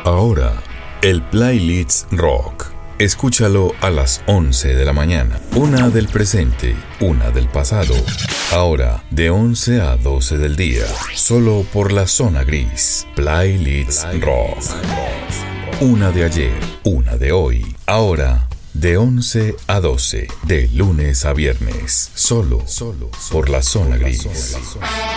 Ahora, el Playlist Rock. Escúchalo a las 11 de la mañana. Una del presente, una del pasado. Ahora, de 11 a 12 del día. Solo por la zona gris. Playlist Rock. Una de ayer, una de hoy. Ahora, de 11 a 12. De lunes a viernes. Solo por la zona gris.